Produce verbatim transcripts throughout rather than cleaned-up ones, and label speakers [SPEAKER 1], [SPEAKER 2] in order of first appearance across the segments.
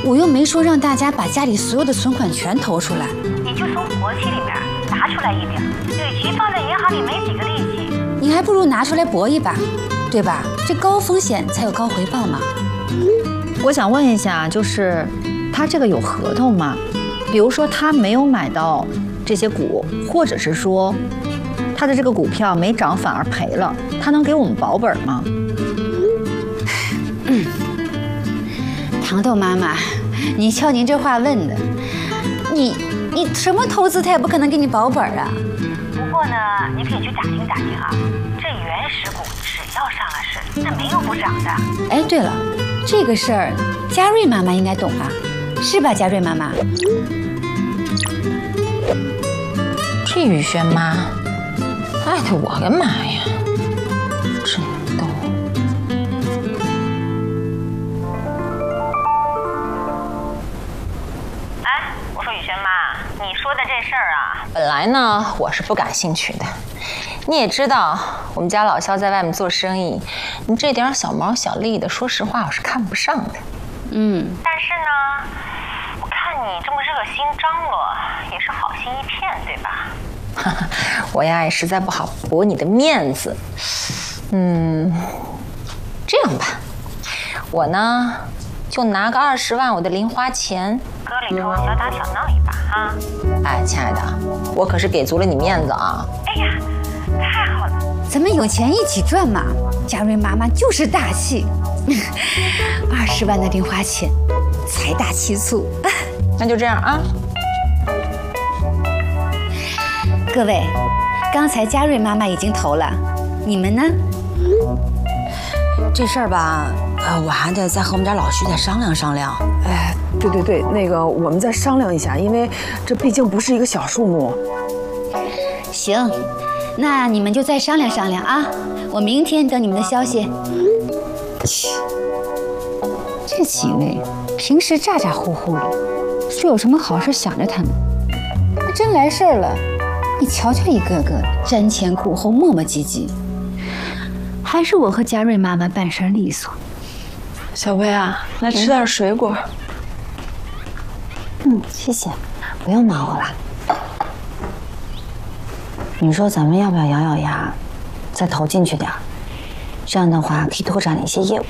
[SPEAKER 1] 我又没说让大家把家里所有的存款全投出来，
[SPEAKER 2] 你就从国企里面拿出来一点，与其放在银行里没几个利息，
[SPEAKER 1] 你还不如拿出来搏一把，对吧？这高风险才有高回报嘛。
[SPEAKER 3] 我想问一下，就是他这个有合同吗？比如说他没有买到这些股，或者是说他的这个股票没涨反而赔了，他能给我们保本吗？
[SPEAKER 1] 嗯，糖豆妈妈，你瞧您这话问的，你你什么投资他也不可能给你保本啊。
[SPEAKER 2] 不过呢，你可以去打听打听啊，这原始股只要上了市，那没有不涨的。
[SPEAKER 1] 哎，对了，这个事儿嘉瑞妈妈应该懂吧？是吧，嘉瑞妈妈？
[SPEAKER 4] 这雨轩妈艾特我干嘛呀？真逗。
[SPEAKER 2] 哎，我说雨轩妈，你说的这事儿啊，
[SPEAKER 4] 本来呢我是不感兴趣的，你也知道我们家老肖在外面做生意，你这点小毛小利的，说实话我是看不上的。
[SPEAKER 1] 嗯，
[SPEAKER 2] 但是呢，我看你这么热心张罗，也是好心一片，对吧？
[SPEAKER 4] 我呀也实在不好驳你的面子，嗯，这样吧，我呢就拿个二十万我的零花钱，
[SPEAKER 2] 哥里头小打小闹一把哈。
[SPEAKER 4] 哎，亲爱的，我可是给足了你面子啊！
[SPEAKER 2] 哎呀，太好了，
[SPEAKER 1] 咱们有钱一起赚嘛。嘉瑞妈妈就是大气，二十万的零花钱，财大气粗。
[SPEAKER 4] 那就这样啊。
[SPEAKER 1] 各位，刚才嘉瑞妈妈已经投了，你们呢？
[SPEAKER 5] 这事儿吧，呃，我还得再和我们家老徐再商量商量。
[SPEAKER 6] 哎，对对对，那个我们再商量一下，因为这毕竟不是一个小数目。
[SPEAKER 1] 行，那你们就再商量商量啊，我明天等你们的消息。切，这几位平时咋咋呼呼的，说有什么好事想着他们，那真来事儿了，你瞧瞧一个个瞻前顾后，磨磨唧唧。还是我和嘉瑞妈妈办事利索。
[SPEAKER 7] 小薇啊，来吃点水果。
[SPEAKER 5] 嗯，谢谢，不用忙活了。你说咱们要不要咬咬牙，再投进去点儿？这样的话可以拓展一些业务。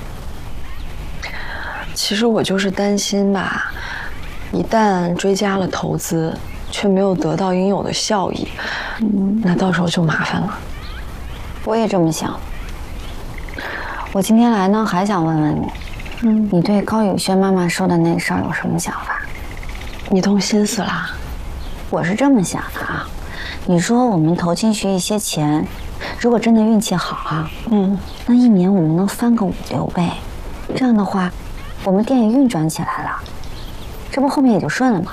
[SPEAKER 7] 其实我就是担心吧，一旦追加了投资，却没有得到应有的效益，嗯，那到时候就麻烦了。
[SPEAKER 5] 我也这么想。我今天来呢，还想问问你，嗯，你对高雨轩妈妈说的那事儿有什么想法？
[SPEAKER 7] 你动心思啦？
[SPEAKER 5] 我是这么想的啊，你说我们投进去一些钱，如果真的运气好啊，嗯，那一年我们能翻个五六倍，这样的话，我们店也运转起来了，这不后面也就顺了吗？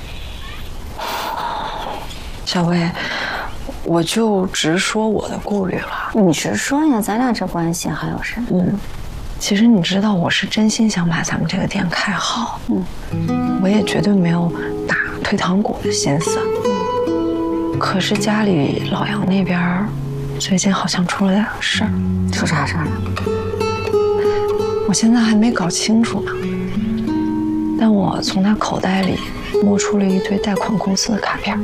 [SPEAKER 7] 小薇，我就直说我的顾虑了。
[SPEAKER 5] 你直说呀，咱俩这关系还有什么？
[SPEAKER 7] 嗯，其实你知道，我是真心想把咱们这个店开好。嗯，我也绝对没有打退堂鼓的心思。嗯，可是家里老杨那边最近好像出了点事儿。
[SPEAKER 5] 出啥事儿了？
[SPEAKER 7] 我现在还没搞清楚呢。但我从他口袋里摸出了一堆贷款公司的卡片。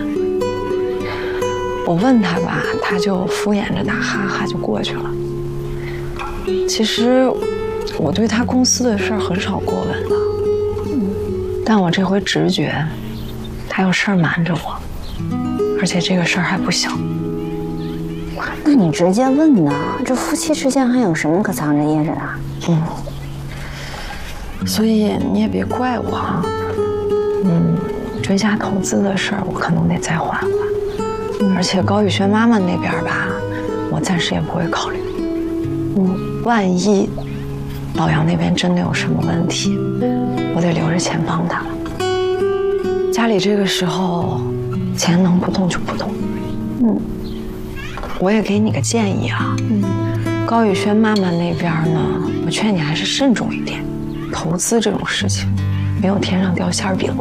[SPEAKER 7] 我问他吧，他就敷衍着打哈哈就过去了。其实我对他公司的事儿很少过问的，嗯，但我这回直觉，他有事儿瞒着我，而且这个事儿还不小。
[SPEAKER 5] 那你直接问呐，这夫妻之间还有什么可藏着掖着的？
[SPEAKER 7] 嗯，所以你也别怪我啊。嗯，追加投资的事儿我可能得再缓缓。而且高雨轩妈妈那边吧，我暂时也不会考虑。嗯，万一老杨那边真的有什么问题，我得留着钱帮他。家里这个时候，钱能不动就不动。嗯，我也给你个建议啊。嗯，高雨轩妈妈那边呢，我劝你还是慎重一点。投资这种事情，没有天上掉馅饼。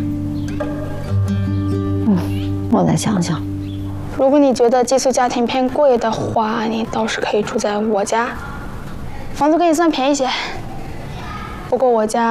[SPEAKER 5] 嗯，我再想想。
[SPEAKER 8] 如果你觉得寄宿家庭偏贵的话，你倒是可以住在我家，房租给你算便宜些。不过我家